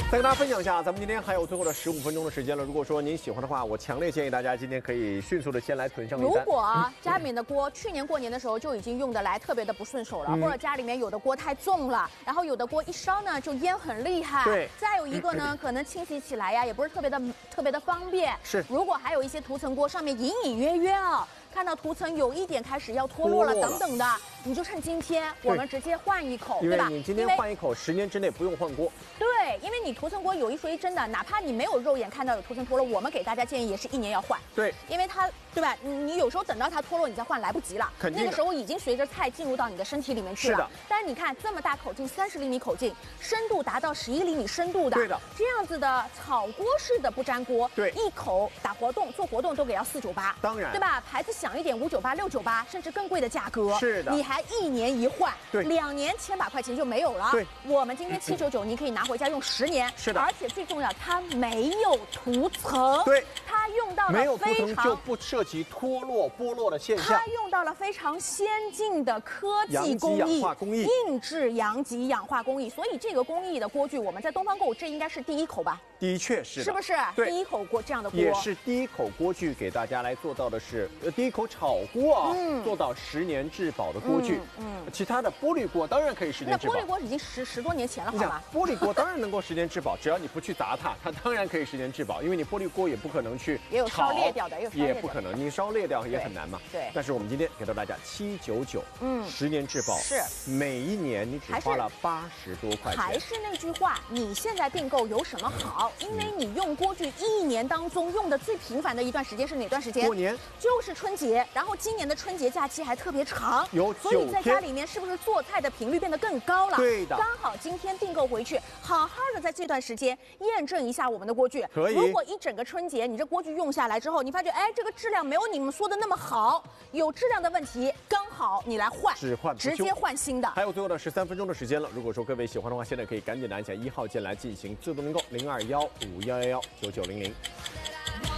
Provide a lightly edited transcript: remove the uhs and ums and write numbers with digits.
再跟大家分享一下，咱们今天还有最后的15分钟的时间了。如果说您喜欢的话，我强烈建议大家今天可以迅速的先来囤上一单。 如果家里面的锅去年过年的时候就已经用得来特别的不顺手了，或者家里面有的锅太重了，然后有的锅一烧呢就烟很厉害。 对。 再有一个呢，可能清洗起来呀也不是特别的方便。 是。 如果还有一些涂层锅上面隐隐约约啊，看到涂层有一点开始要脱落了等等的，你就趁今天我们直接换一口，对吧？ 因为你今天换一口，10年之内不用换锅。 对，因为你涂层锅有一说一，真的，哪怕你没有肉眼看到有涂层脱落，我们给大家建议也是1年要换。 对， 因为它，对吧？你有时候等到它脱落你再换来不及了， 肯定那个时候已经随着菜进入到你的身体里面去了。 是的。 但是你看这么大口径，30厘米口径，深度达到11厘米深度的， 对的， 这样子的炒锅式的不粘锅， 对， 一口打活动做活动都给要498， 当然， 对吧？牌子响一点598、698，甚至更贵的价格。 是的， 你还1年一换， 对 ，2年千把块钱就没有了。 对， 我们今天799，您可以拿回家用10年。 是的， 而且最重要，它没有涂层。 对， 它用到了没有涂层就不涉及脱落、剥落的现象。 它用到了非常先进的科技工艺，硬质阳极氧化工艺。所以这个工艺的锅具，我们在东方购这应该是第一口吧？ 的确是， 是不是？ 对， 第一口锅这样的锅， 也是第一口锅具给大家来做到的是，第一口炒锅啊，做到10年质保的锅具。其他的玻璃锅当然可以10年质保。 那玻璃锅已经十多年前了，好吗？ 玻璃锅当然能够10年质保，只要你不去砸它，它当然可以10年质保，因为你玻璃锅也不可能去也有烧裂掉的， 也不可能，你烧裂掉也很难嘛。 对。 但是我们今天给到大家799，10年质保， 是每一年你只花了80多块钱。 还是那句话，你现在订购有什么好？因为你用锅具1年当中用的最频繁的一段时间是哪段时间？ 过年， 就是春节。然后今年的春节假期还特别长， 有9天， 所以在家里面是不是做菜的频率变得更高了？ 对的。 刚好今天订购回去，好好的在这段时间验证一下我们的锅具。 可以。 如果一整个春节你这锅具用下来之后，你发觉哎这个质量没有你们说的那么好，有质量的问题，刚好你来换， 只换不直接换新的。 还有最后的13分钟的时间了，如果说各位喜欢的话，现在可以赶紧拿起来1号键来进行自动订购，0215119900。